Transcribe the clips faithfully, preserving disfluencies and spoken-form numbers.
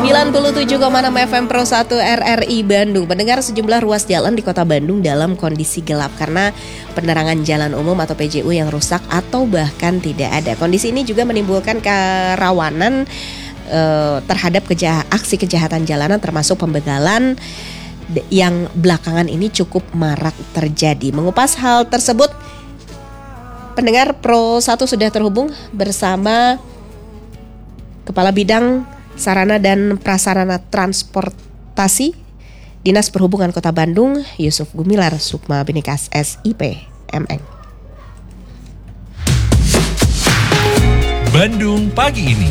sembilan puluh tujuh koma enam F M Pro satu R R I Bandung. Pendengar, sejumlah ruas jalan di kota Bandung dalam kondisi gelap karena penerangan jalan umum atau P J U yang rusak atau bahkan tidak ada. Kondisi ini juga menimbulkan kerawanan eh, terhadap keja- aksi kejahatan jalanan termasuk pembegalan yang belakangan ini cukup marak terjadi. Mengupas hal tersebut, pendengar Pro satu sudah terhubung bersama Kepala Bidang Sarana dan Prasarana Transportasi Dinas Perhubungan Kota Bandung, Yusuf Gumilar Sukma Binikas S I P M N. Bandung pagi ini.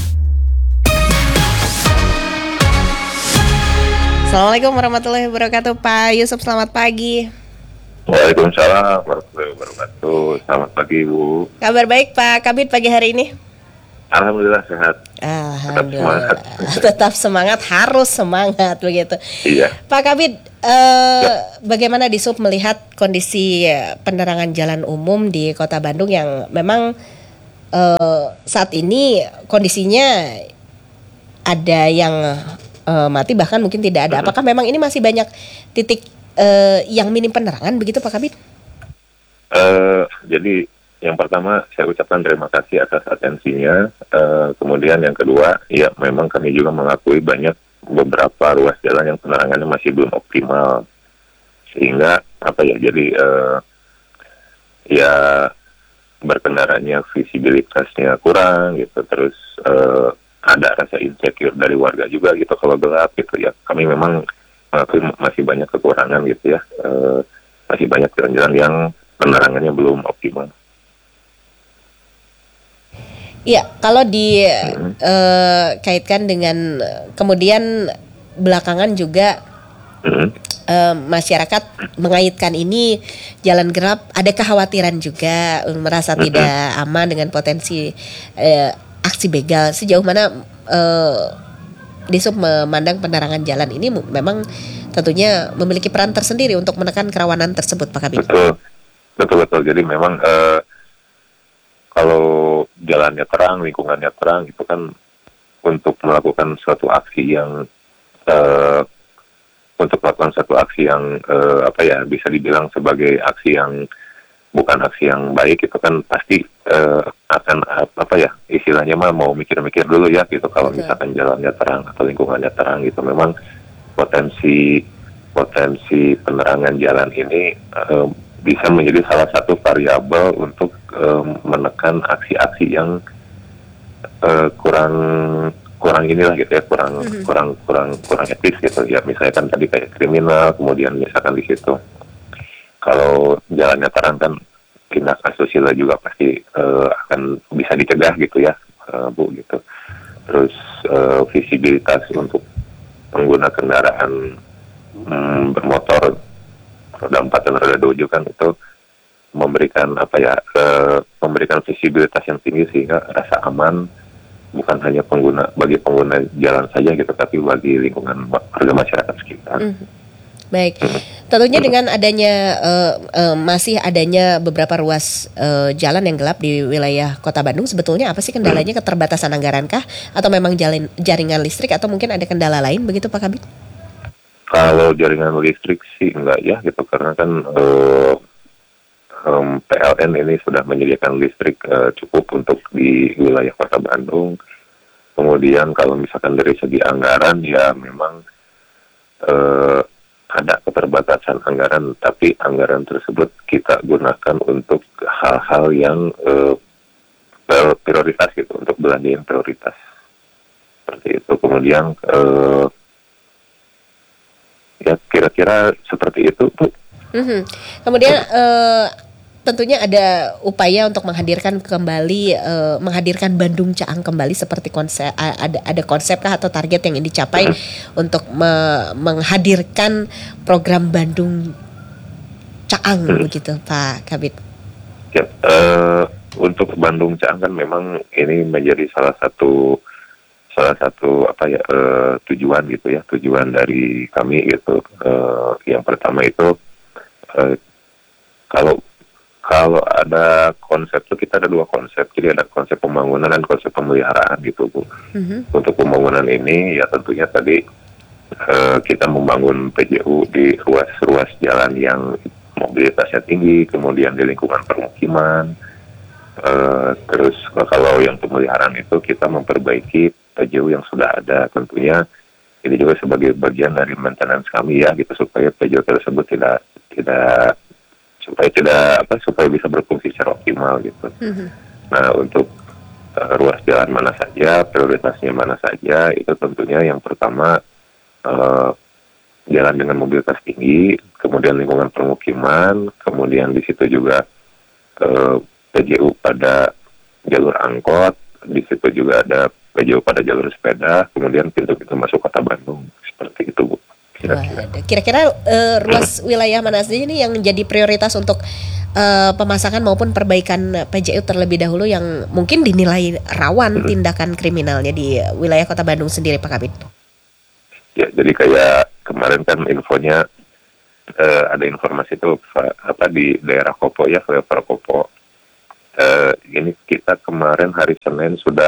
Assalamualaikum warahmatullahi wabarakatuh, Pak Yusuf, selamat pagi. Waalaikumsalam warahmatullahi wabarakatuh. Selamat pagi, Bu. Kabar baik, Pak Kabid, pagi hari ini? Alhamdulillah sehat. Alhamdulillah. Tetap semangat, Tetap semangat harus semangat begitu. Iya. Pak Kabid, eh, ya. Bagaimana di Sub melihat kondisi penerangan jalan umum di Kota Bandung yang memang eh, saat ini kondisinya ada yang eh, mati bahkan mungkin tidak ada. Uh-huh. Apakah memang ini masih banyak titik eh, yang minim penerangan begitu, Pak Kabid? Uh, jadi yang pertama saya ucapkan terima kasih atas atensinya. Uh, kemudian yang kedua, ya memang kami juga mengakui banyak beberapa ruas jalan yang penerangannya masih belum optimal, sehingga apa ya jadi uh, ya berkendaranya visibilitasnya kurang gitu, terus uh, ada rasa insecure dari warga juga gitu kalau gelap gitu ya. Kami memang mengakui masih banyak kekurangan gitu ya, uh, masih banyak jalan-jalan yang penerangannya belum optimal. Iya, kalau dikaitkan hmm. uh, dengan kemudian belakangan juga hmm. uh, masyarakat mengaitkan ini jalan gelap, ada kekhawatiran juga merasa hmm. tidak aman dengan potensi uh, aksi begal. Sejauh mana uh, Disub memandang penerangan jalan ini memang tentunya memiliki peran tersendiri untuk menekan kerawanan tersebut, Pak Kabid? Betul, betul betul. Jadi memang uh, kalau jalannya terang, lingkungannya terang, itu kan untuk melakukan suatu aksi yang uh, untuk melakukan suatu aksi yang uh, apa ya bisa dibilang sebagai aksi yang bukan aksi yang baik, itu kan pasti uh, akan uh, apa ya istilahnya mah mau mikir-mikir dulu ya gitu. Kalau misalkan jalannya terang atau lingkungannya terang gitu, memang potensi potensi penerangan jalan ini uh, bisa menjadi salah satu variabel untuk uh, menekan aksi-aksi yang uh, kurang kurang inilah gitu ya, kurang mm-hmm. kurang kurang kurang etis gitu ya. Misalnya kan tadi kayak kriminal, kemudian misalkan di situ kalau jalannya terang kan tindak asusila juga pasti uh, akan bisa dicegah gitu ya, uh, Bu gitu. Terus uh, visibilitas untuk pengguna kendaraan um, bermotor roda empat dan roda tujuh kan itu memberikan apa ya e, memberikan visibilitas yang tinggi sehingga rasa aman bukan hanya pengguna bagi pengguna jalan saja gitu, tapi bagi lingkungan warga masyarakat sekitar. Mm. Baik, mm. tentunya mm. dengan adanya e, e, masih adanya beberapa ruas e, jalan yang gelap di wilayah Kota Bandung, sebetulnya apa sih kendalanya? Mm. Keterbatasan anggaran kah? Atau memang jalan, jaringan listrik atau mungkin ada kendala lain begitu, Pak Kabid? Kalau jaringan listrik sih enggak ya gitu, karena kan uh, um, P L N ini sudah menyediakan listrik uh, cukup untuk di wilayah Kota Bandung. Kemudian kalau misalkan dari segi anggaran ya memang uh, ada keterbatasan anggaran, tapi anggaran tersebut kita gunakan untuk hal-hal yang uh, prioritas gitu, untuk belanja yang prioritas seperti itu. Kemudian uh, ya kira-kira seperti itu, Bu. Mm-hmm. Kemudian uh, tentunya ada upaya untuk menghadirkan kembali uh, menghadirkan Bandung Caang kembali seperti konsep, ada ada konsep kah atau target yang ingin dicapai mm-hmm. untuk me- menghadirkan program Bandung Caang mm-hmm. begitu, Pak Kabid? Ya, uh, untuk Bandung Caang kan memang ini menjadi salah satu salah satu apa ya uh, tujuan gitu ya, tujuan dari kami gitu. Uh, yang pertama itu uh, kalau Kalau ada konsep tuh kita ada dua konsep, jadi ada konsep pembangunan dan konsep pemeliharaan gitu Bu. Mhm. Untuk pembangunan ini ya tentunya tadi eh, kita membangun P J U di ruas-ruas jalan yang mobilitasnya tinggi, kemudian di lingkungan permukiman. Eh, terus kalau yang pemeliharaan itu kita memperbaiki P J U yang sudah ada, tentunya ini juga sebagai bagian dari maintenance kami ya gitu, supaya P J U tersebut tidak tidak supaya tidak apa supaya bisa berfungsi secara optimal gitu. Mhm. Nah untuk uh, ruas jalan mana saja, prioritasnya mana saja, itu tentunya yang pertama uh, jalan dengan mobilitas tinggi, kemudian lingkungan permukiman, kemudian di situ juga uh, P J U pada jalur angkot, di situ juga ada P J U pada jalur sepeda, kemudian pintu-pintu masuk kota Bandung, seperti itu Bu. Kira-kira. Waduh, kira-kira eh, ruas wilayah mana saja ini yang jadi prioritas untuk eh, pemasangan maupun perbaikan P J U terlebih dahulu yang mungkin dinilai rawan tindakan kriminalnya di wilayah Kota Bandung sendiri, Pak Kabid? Ya, jadi kayak kemarin kan infonya eh, ada informasi itu apa di daerah Kopo ya, flyover Kopo. Eh, ini kita kemarin hari Senin sudah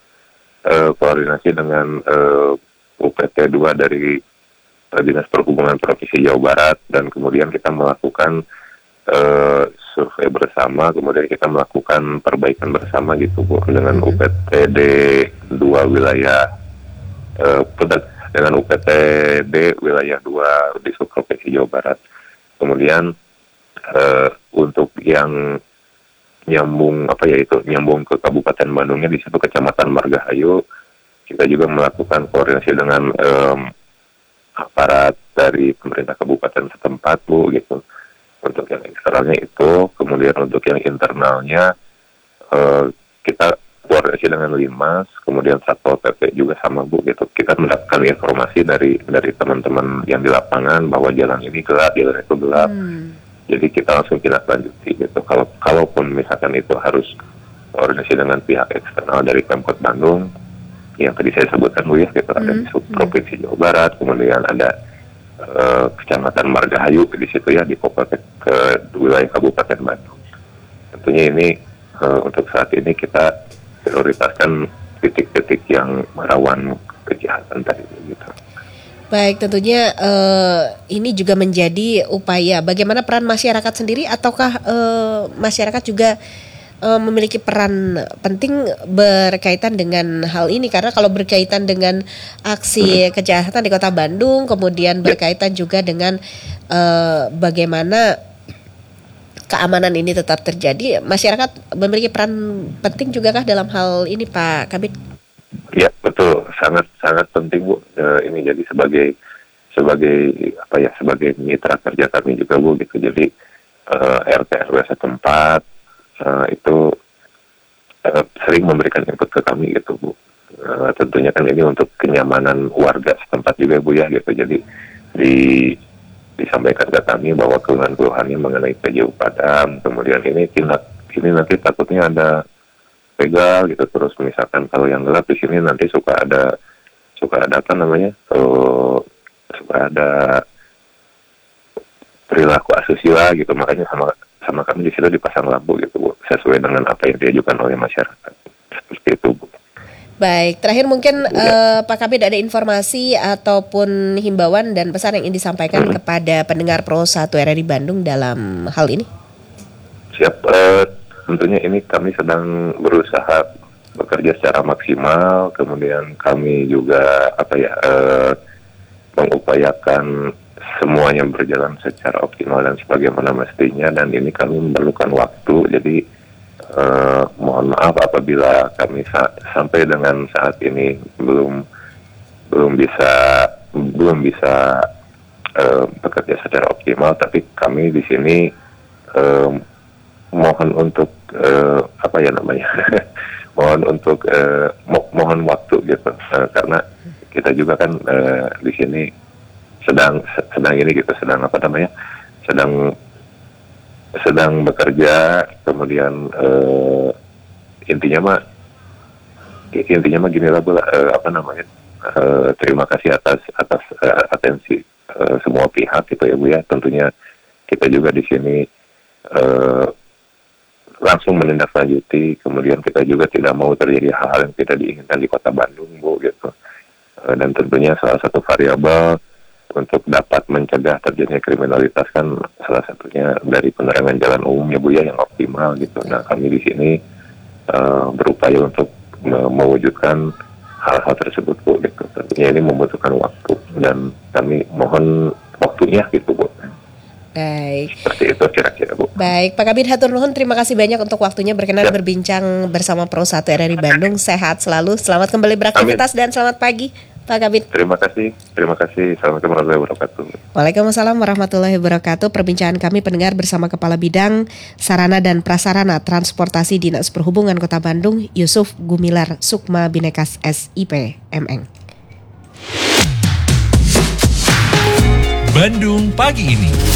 eh, koordinasi dengan eh, U P T dua dari Dinas Perhubungan Provinsi Jawa Barat, dan kemudian kita melakukan uh, survei bersama, kemudian kita melakukan perbaikan bersama gitu Bu, dengan U P T D dua wilayah uh, dengan U P T D wilayah dua di Provinsi Jawa Barat. Kemudian uh, untuk yang nyambung apa ya itu nyambung ke Kabupaten Bandungnya di situ Kecamatan Margahayu, kita juga melakukan koordinasi dengan um, aparat dari pemerintah kabupaten setempat Bu gitu. Untuk yang eksternalnya itu, kemudian untuk yang internalnya uh, kita koordinasi dengan Limas, kemudian Satpol P P juga sama Bu gitu. Kita mendapatkan informasi dari dari teman-teman yang di lapangan bahwa jalan ini gelap, jalan itu gelap. Hmm. Jadi kita langsung tindak lanjuti gitu. Kalau kalaupun misalkan itu harus koordinasi dengan pihak eksternal dari Pemkot Bandung, yang tadi saya sebutkan Bu ya, gitu, hmm. ada di Provinsi Jawa Barat, kemudian ada uh, Kecamatan Margahayu di situ ya, di Kabupaten ke wilayah Kabupaten Bandung. Tentunya ini uh, untuk saat ini kita prioritaskan titik-titik yang rawan kejahatan tadi gitu. Baik, tentunya uh, ini juga menjadi upaya bagaimana peran masyarakat sendiri, ataukah uh, masyarakat juga memiliki peran penting berkaitan dengan hal ini, karena kalau berkaitan dengan aksi kejahatan di Kota Bandung, kemudian berkaitan juga dengan uh, bagaimana keamanan ini tetap terjadi, masyarakat memiliki peran penting juga kah dalam hal ini, Pak Kabid? Ya betul, sangat sangat penting Bu. Uh, ini jadi sebagai sebagai apa ya sebagai mitra kerja kami juga Bu gitu. Jadi uh, R T R W setempat Uh, itu uh, sering memberikan input ke kami gitu Bu. Uh, tentunya kan ini untuk kenyamanan warga setempat juga Bu ya gitu. Jadi di disampaikan ke kami bahwa keluhan-keluhannya mengenai P J U padam, kemudian ini tindak ini nanti takutnya ada begal gitu, terus misalkan kalau yang gelap di sini nanti suka ada suka ada apa namanya uh, suka ada perilaku asusila gitu, makanya sama sama kami di situ dipasang lampu gitu Bu, sesuai dengan apa yang diajukan oleh masyarakat. Seperti itu Bu. Baik, terakhir mungkin ya. uh, Pak Kabid ada informasi ataupun himbauan dan pesan yang ingin disampaikan hmm. kepada pendengar Pro satu R R I Bandung dalam hal ini? Siap, uh, tentunya ini kami sedang berusaha bekerja secara maksimal, kemudian kami juga apa ya uh, mengupayakan semuanya berjalan secara optimal dan sebagaimana mestinya, dan ini kami memerlukan waktu. Jadi eh, mohon maaf apabila kami sa- sampai dengan saat ini belum belum bisa belum bisa eh, bekerja secara optimal, tapi kami di sini eh, mohon untuk eh, apa ya namanya mohon untuk eh, mo- mohon waktu gitu, eh, karena kita juga kan eh, di sini sedang sedang ini gitu sedang apa namanya sedang sedang bekerja, kemudian uh, intinya mah intinya mah gini lah Bu, uh, apa namanya uh, terima kasih atas atas uh, atensi uh, semua pihak gitu ya Bu ya. Tentunya kita juga di sini uh, langsung menindaklanjuti. Kemudian kita juga tidak mau terjadi hal-hal yang tidak diinginkan di Kota Bandung, Bu, gitu. Uh, dan tentunya salah satu variabel untuk dapat mencegah terjadinya kriminalitas kan salah satunya dari penerangan jalan umum ya Bu ya yang optimal gitu. Nah kami di sini uh, berupaya untuk uh, mewujudkan hal-hal tersebut Bu gitu. Tentunya ini membutuhkan waktu dan kami mohon waktunya gitu Bu. Baik. Seperti itu kira-kira Bu. Baik, Pak Kabid hatur nuhun, terima kasih banyak untuk waktunya berkenan Ya. berbincang bersama Pro satu R R I Bandung. Sehat selalu, selamat kembali beraktivitas Amin. Dan selamat pagi Pak Kabid. Terima kasih, terima kasih. Assalamualaikum warahmatullahi wabarakatuh. Waalaikumsalam warahmatullahi wabarakatuh. Perbincangan kami pendengar bersama Kepala Bidang Sarana dan Prasarana Transportasi Dinas Perhubungan Kota Bandung, Yusuf Gumilar Sukma Binekas S I P M Eng. Bandung pagi ini.